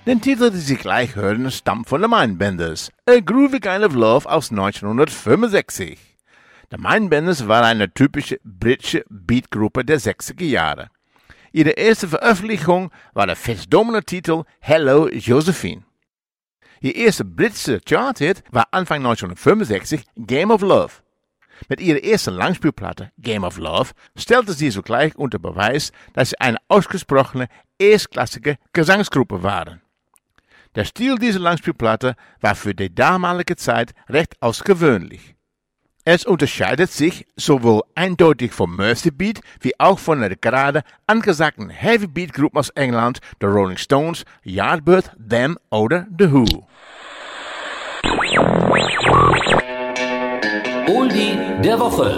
Den Titel, den Sie gleich hören, stammt von den Mindbenders, A Groovy Kind of Love aus 1965. Die Mindbenders waren eine typische britische Beatgruppe der 60er Jahre. Ihre erste Veröffentlichung war der festdomende Titel Hello Josephine. Ihr erster britischer Charthit war Anfang 1965 Game of Love. Mit ihrer ersten Langspielplatte Game of Love stellte sie sogleich unter Beweis, dass sie eine ausgesprochene erstklassige Gesangsgruppe waren. Der Stil dieser Langspielplatte war für die damalige Zeit recht außergewöhnlich. Es unterscheidet sich sowohl eindeutig vom Mercy Beat wie auch von der gerade angesagten Heavy Beat Gruppen aus England, The Rolling Stones, Yardbird, Them oder The Who. Oldie der Woche.